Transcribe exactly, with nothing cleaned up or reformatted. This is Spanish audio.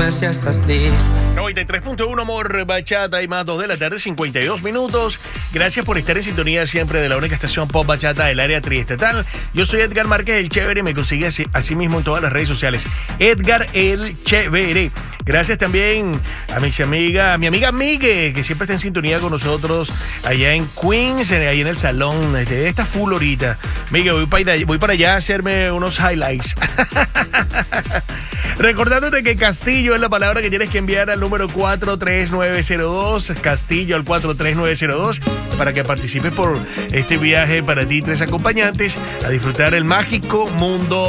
más, ya estás lista. noventa y tres punto uno Amor Bachata y más, dos de la tarde, cincuenta y dos minutos. Gracias por estar en sintonía siempre de la única estación Pop Bachata del área triestatal. Yo soy Edgar Márquez el Chévere, me consigue así, así mismo en todas las redes sociales. Edgar el Chévere. Gracias también a mi amiga, a mi amiga Migue, que siempre está en sintonía con nosotros allá en Queens, ahí en el salón. Este, está full ahorita. Migue, voy para allá, voy para allá a hacerme unos highlights. Recordándote que Castillo es la palabra que tienes que enviar al número cuatro tres nueve cero dos, Castillo al cuatro tres nueve cero dos, para que participes por este viaje para ti, tres acompañantes, a disfrutar el mágico mundo